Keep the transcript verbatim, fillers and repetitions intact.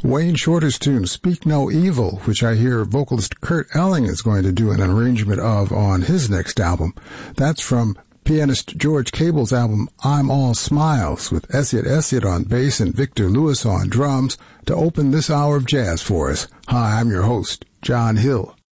Wayne Shorter's tune, Speak No Evil, which I hear vocalist Kurt Elling is going to do an arrangement of on his next album. That's from pianist George Cable's album, I'm All Smiles, with Esiot Esiot on bass and Victor Lewis on drums, to open this hour of jazz for us. Hi, I'm your host, John Hill.